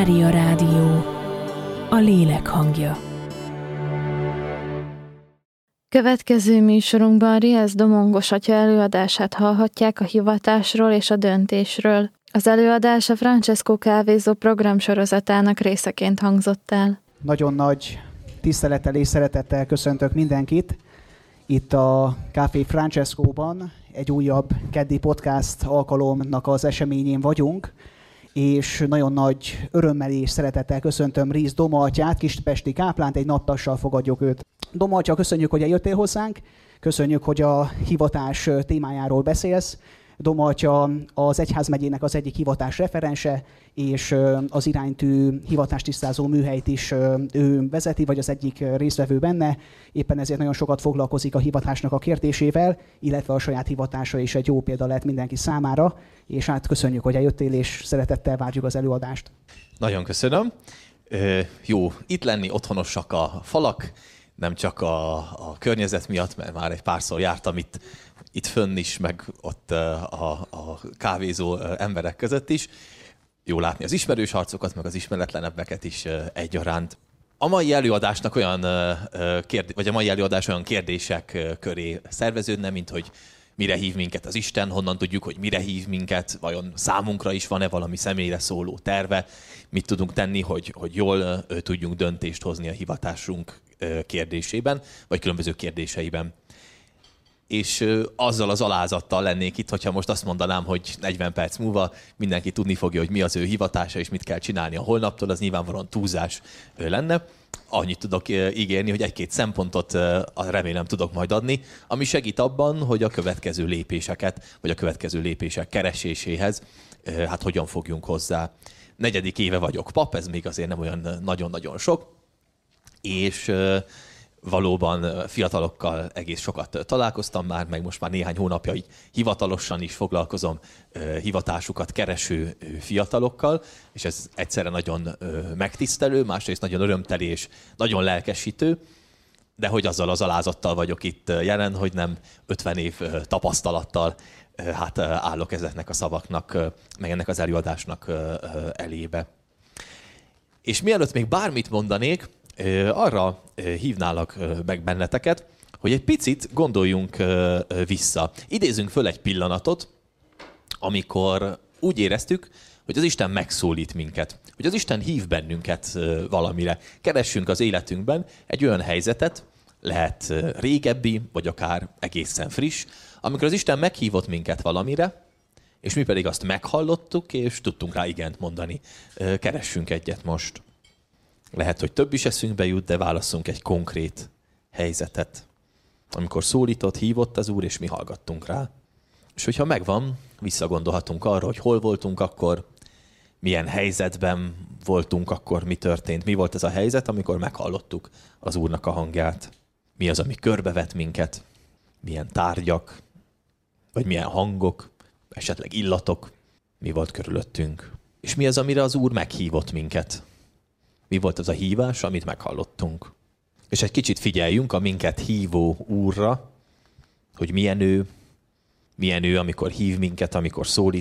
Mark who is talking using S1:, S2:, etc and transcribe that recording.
S1: Mária Rádió, a lélek hangja.
S2: Következő műsorunkban Riesz Domongos atya előadását hallhatják a hivatásról és a döntésről. Az előadás a Francesco Kávézó programsorozatának részeként hangzott el.
S3: Nagyon nagy tisztelettel és szeretettel köszöntök mindenkit itt a Café Francescóban. Egy újabb keddi podcast alkalomnak az eseményén vagyunk, és nagyon nagy örömmel és szeretettel köszöntöm Riesz Doma atyát, kispesti káplánt, egy naptassal fogadjuk őt. Doma atya, köszönjük, hogy eljöttél hozzánk, köszönjük, hogy a hivatás témájáról beszélsz. Doma atya az egyházmegyének az egyik hivatás referense, és az iránytű hivatástisztázó műhelyt is ő vezeti, vagy az egyik résztvevő benne. Éppen ezért nagyon sokat foglalkozik a hivatásnak a kérdésével, illetve a saját hivatása is egy jó példa lehet mindenki számára. És hát köszönjük, hogy eljöttél, és szeretettel várjuk az előadást.
S4: Nagyon köszönöm. Jó itt lenni, otthonosak a falak, nem csak a környezet miatt, mert már egy párszor jártam itt fönn is, meg ott a kávézó emberek között is. Jó látni az ismerős arcokat, meg az ismeretlenebbeket is egyaránt. A mai előadásnak vagy a mai előadás olyan kérdések köré szerveződne, mint hogy mire hív minket az Isten, honnan tudjuk, hogy mire hív minket, vajon számunkra is van-e valami személyre szóló terve, mit tudunk tenni, hogy jól tudjunk döntést hozni a hivatásunk kérdésében, vagy különböző kérdéseiben. És azzal az alázattal lennék itt, hogyha most azt mondanám, hogy 40 perc múlva mindenki tudni fogja, hogy mi az ő hivatása, és mit kell csinálni a holnaptól, az nyilvánvalóan túlzás lenne. Annyit tudok ígérni, hogy egy-két szempontot remélem tudok majd adni, ami segít abban, hogy a következő lépéseket, vagy a következő lépések kereséséhez, hát hogyan fogjunk hozzá. 4. éve vagyok pap, ez még azért nem olyan nagyon-nagyon sok, és valóban fiatalokkal egész sokat találkoztam már, meg most már néhány hónapja így hivatalosan is foglalkozom hivatásukat kereső fiatalokkal, és ez egyszerre nagyon megtisztelő, másrészt nagyon örömteli és nagyon lelkesítő, de hogy azzal az alázattal vagyok itt jelen, hogy nem 50 év tapasztalattal hát állok ezeknek a szavaknak, meg ennek az előadásnak elébe. És mielőtt még bármit mondanék, arra hívnálak meg benneteket, hogy egy picit gondoljunk vissza. Idézzünk föl egy pillanatot, amikor úgy éreztük, hogy az Isten megszólít minket, hogy az Isten hív bennünket valamire. Keressünk az életünkben egy olyan helyzetet, lehet régebbi, vagy akár egészen friss, amikor az Isten meghívott minket valamire, és mi pedig azt meghallottuk, és tudtunk rá igent mondani. Keressünk egyet most. Lehet, hogy több is eszünkbe jut, de válasszunk egy konkrét helyzetet, amikor szólított, hívott az Úr, és mi hallgattunk rá. És hogyha megvan, visszagondolhatunk arra, hogy hol voltunk akkor, milyen helyzetben voltunk akkor, mi történt, mi volt ez a helyzet, amikor meghallottuk az Úrnak a hangját. Mi az, ami körbevet minket, milyen tárgyak, vagy milyen hangok, esetleg illatok, mi volt körülöttünk. És mi az, amire az Úr meghívott minket. Mi volt az a hívás, amit meghallottunk. És egy kicsit figyeljünk a minket hívó Úrra, hogy milyen ő, amikor hív minket, amikor szólít